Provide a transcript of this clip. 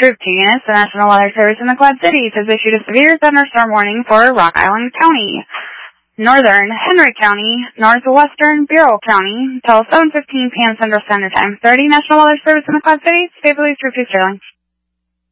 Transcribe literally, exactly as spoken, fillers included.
Troop two units, the National Weather Service in the Quad Cities has issued a severe thunderstorm warning for Rock Island County, Northern Henry County, Northwestern Bureau County, until seven fifteen p m Central Standard Time. thirty National Weather Service in the Quad Cities, Favorly Troop two Sterling.